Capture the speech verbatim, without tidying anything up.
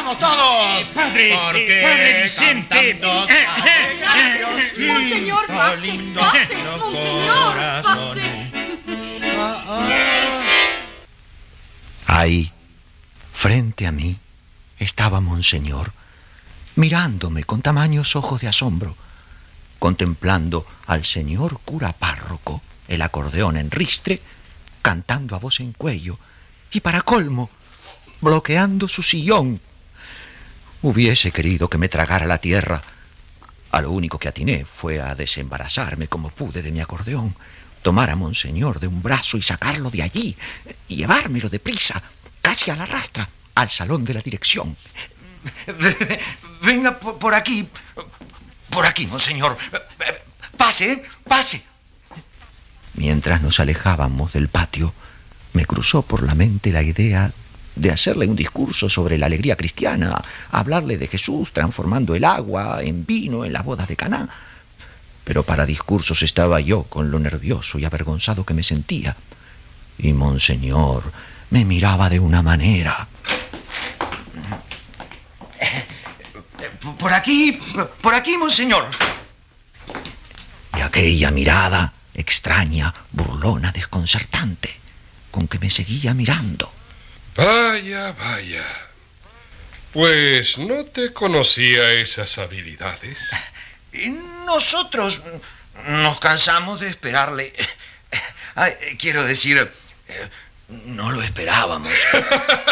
¡Vamos todos! Padre, Porque Padre Vicente. Monseñor, pase, pase, Monseñor, pase. Ahí, frente a mí, estaba Monseñor, mirándome con tamaños ojos de asombro, contemplando al señor cura párroco, el acordeón en ristre, cantando a voz en cuello, y para colmo, bloqueando su sillón. Hubiese querido que me tragara la tierra. A lo único que atiné fue a desembarazarme como pude de mi acordeón, tomar a Monseñor de un brazo y sacarlo de allí, y llevármelo deprisa, casi a la rastra, al salón de la dirección. Venga por, por aquí, por aquí, Monseñor. Pase, pase. Mientras nos alejábamos del patio, me cruzó por la mente la idea de hacerle un discurso sobre la alegría cristiana, hablarle de Jesús transformando el agua en vino en las bodas de Caná. Pero para discursos estaba yo con lo nervioso y avergonzado que me sentía. Y Monseñor me miraba de una manera. Por aquí, por aquí, Monseñor. Y aquella mirada extraña, burlona, desconcertante, con que me seguía mirando. Vaya, vaya. Pues no te conocía esas habilidades. Nosotros nos cansamos de esperarle. Ay, quiero decir, no lo esperábamos.